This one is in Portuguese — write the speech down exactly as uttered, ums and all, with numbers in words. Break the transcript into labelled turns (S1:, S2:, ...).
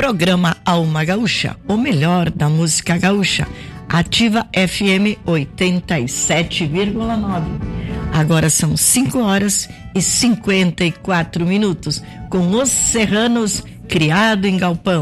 S1: Programa Alma Gaúcha, o melhor da música gaúcha. Ativa F M oitenta e sete vírgula nove. Agora são cinco horas e cinquenta e quatro minutos, com Os Serranos, Criado em Galpão.